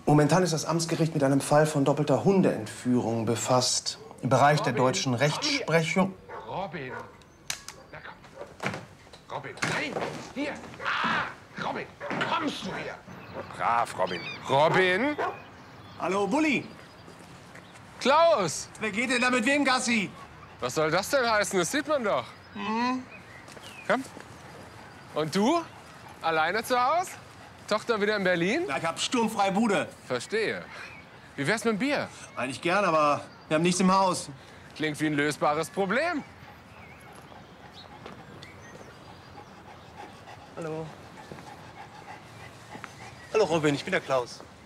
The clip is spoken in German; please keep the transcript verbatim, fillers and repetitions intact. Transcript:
Momentan ist das Amtsgericht mit einem Fall von doppelter Hundeentführung befasst. Im Bereich der deutschen Rechtsprechung. Robin. Na komm. Robin. Nein. Hier. Ah. Robin. Kommst du hier? Brav, Robin. Robin. Hallo, Bulli. Klaus. Wer geht denn da mit wem, Gassi? Was soll das denn heißen? Das sieht man doch. Mhm. Komm. Und du? Alleine zu Hause? Tochter wieder in Berlin? Ja, ich hab sturmfreie Bude. Verstehe. Wie wär's mit dem Bier? Eigentlich gern, aber wir haben nichts im Haus. Klingt wie ein lösbares Problem. Hallo. Hallo, Robin, ich bin der Klaus.